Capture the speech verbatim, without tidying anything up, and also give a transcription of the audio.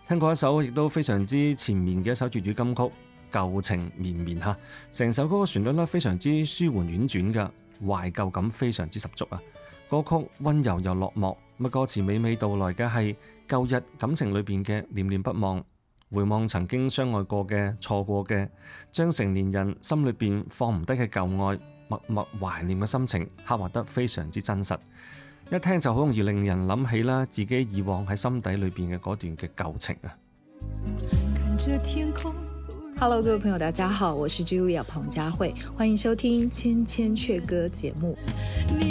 聽過一首亦都非常之纏綿嘅一首粵語金曲《舊情綿綿》嚇，成首歌嘅旋律咧非常之舒緩婉轉嘅，懷舊感非常之十足啊！歌曲溫柔又落寞，乜歌詞娓娓道來嘅係舊日感情裏邊嘅念念不忘，回望曾經相愛過嘅、錯過嘅，將成年人心裏邊放唔低嘅舊愛，默默懷念嘅心情刻畫得非常之真實，一聽就好容易令人諗起啦自己以往喺心底裏邊嘅嗰段嘅舊情啊。 Hello， 各位朋友，大家好，我是 Julia 彭佳慧，歡迎收聽《千千闕歌》節目。